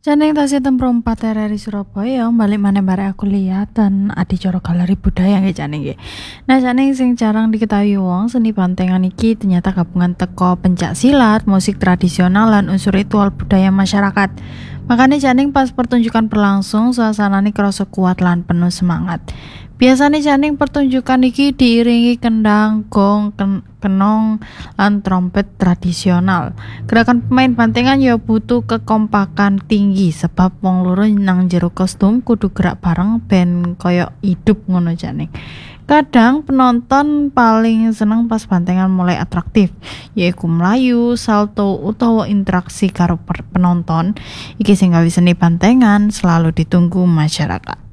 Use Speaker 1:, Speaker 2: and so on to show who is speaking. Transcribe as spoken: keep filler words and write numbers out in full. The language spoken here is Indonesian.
Speaker 1: Jane tasih temprompat R R I Surabaya balik maneh barek aku lihat dan adicara galeri budaya nggih jane nggih. Nah jane sing jarang diketahui wong seni bantengan iki ternyata gabungan teko pencak silat, musik tradisional lan unsur ritual budaya masyarakat. Makanya jane pas pertunjukan berlangsung suasanane kerasa kuat lan penuh semangat. Biasanya jane pertunjukan iki diiringi kendang, gong, ken kenong, lan trompet tradisional. Gerakan pemain bantengan ya butuh kekompakan tinggi sebab wong loro nang jero kostum kudu gerak bareng ben koyo hidup ngono jane. Kadang penonton paling seneng pas bantengan mulai atraktif, yaiku melayu, salto, utawa interaksi karo penonton. Iki sing gawe seni bantengan selalu ditunggu masyarakat.